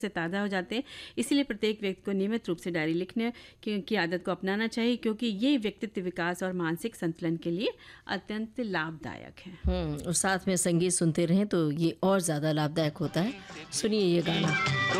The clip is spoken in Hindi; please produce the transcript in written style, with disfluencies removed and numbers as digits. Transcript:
से ताज़ा हो जाते हैं। इसीलिए प्रत्येक व्यक्ति को नियमित रूप से डायरी लिखने की आदत को अपनाना चाहिए, क्योंकि ये व्यक्तित्व विकास और मानसिक संतुलन के लिए अत्यंत लाभदायक है। और साथ में संगीत सुनते रहें तो ये और ज़्यादा लाभदायक होता है। सुनिए ये गाना।